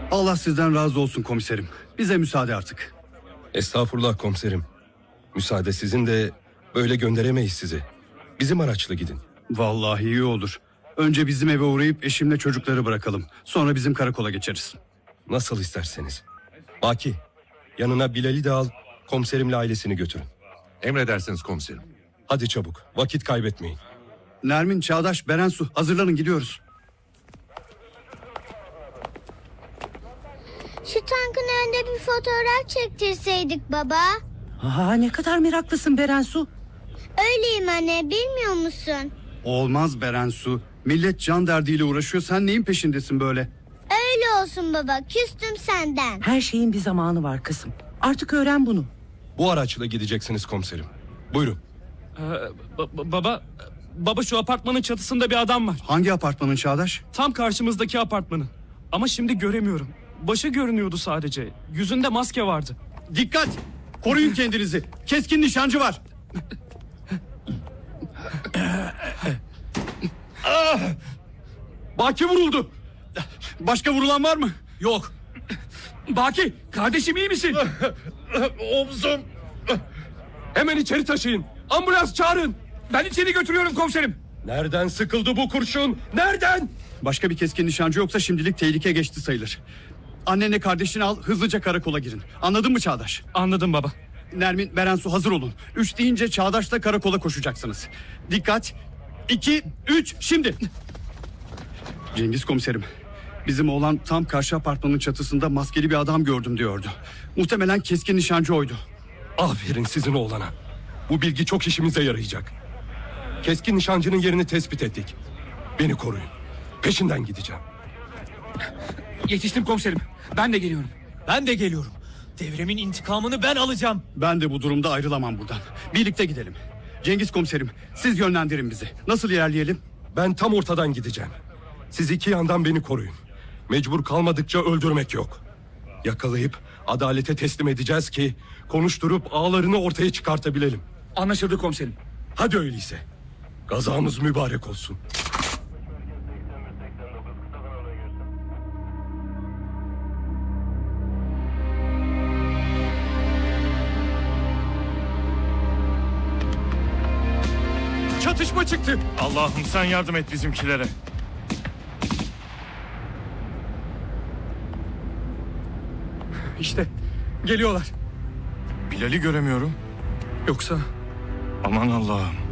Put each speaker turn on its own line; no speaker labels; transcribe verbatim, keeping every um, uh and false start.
Allah sizden razı olsun komiserim. Bize müsaade artık.
Estağfurullah komiserim. Müsaade sizin de böyle gönderemeyiz sizi. Bizim araçla gidin.
Vallahi iyi olur. Önce bizim eve uğrayıp eşimle çocukları bırakalım. Sonra bizim karakola geçeriz.
Nasıl isterseniz. Baki, yanına Bilal'i de al, komiserimle ailesini götürün.
Emredersiniz komiserim.
Hadi çabuk, vakit kaybetmeyin.
Nermin, Çağdaş, Berensu hazırlanın, gidiyoruz.
Şu tankın önünde bir fotoğraf çektirseydik baba.
Aa, ne kadar meraklısın Berensu.
Öyleyim anne, bilmiyor musun?
Olmaz Berensu. Millet can derdiyle uğraşıyor. Sen neyin peşindesin böyle?
Öyle olsun baba, küstüm senden.
Her şeyin bir zamanı var kızım. Artık öğren bunu.
Bu araçla gideceksiniz komiserim. Buyurun.
Ee, ba- baba, baba şu apartmanın çatısında bir adam var.
Hangi apartmanın Çağdaş?
Tam karşımızdaki apartmanın. Ama şimdi göremiyorum. Başı görünüyordu sadece. Yüzünde maske vardı.
Dikkat! Koruyun kendinizi. Keskin nişancı var.
Baki vuruldu.
Başka vurulan var mı?
Yok. Baki, kardeşim iyi misin?
Omzum.
Hemen içeri taşıyın. Ambulans çağırın. Ben içeri götürüyorum komiserim.
Nereden sıkıldı bu kurşun? Nereden?
Başka bir keskin nişancı yoksa şimdilik tehlike geçti sayılır. Annenle kardeşini al, hızlıca karakola girin. Anladın mı Çağdaş?
Anladım baba.
Nermin, Berensu hazır olun. Üç deyince Çağdaş'la karakola koşacaksınız. Dikkat! İki, üç, şimdi! Cengiz komiserim, bizim oğlan tam karşı apartmanın çatısında maskeli bir adam gördüm diyordu. Muhtemelen keskin nişancı oydu.
Aferin sizin oğlana. Bu bilgi çok işimize yarayacak. Keskin nişancının yerini tespit ettik. Beni koruyun. Peşinden gideceğim.
Yetiştim komiserim. Ben de geliyorum.
Ben de geliyorum. Devremin intikamını ben alacağım.
Ben de bu durumda ayrılamam buradan. Birlikte gidelim. Cengiz komiserim, siz yönlendirin bizi. Nasıl ilerleyelim?
Ben tam ortadan gideceğim. Siz iki yandan beni koruyun. Mecbur kalmadıkça öldürmek yok. Yakalayıp adalete teslim edeceğiz ki konuşturup ağlarını ortaya çıkartabilelim.
Anlaşıldı komiserim.
Hadi öyleyse. Gazamız mübarek olsun.
Çatışma çıktı.
Allah'ım sen yardım et bizimkilere.
İşte geliyorlar.
Bilal'i göremiyorum.
Yoksa
Aman Allah'ım.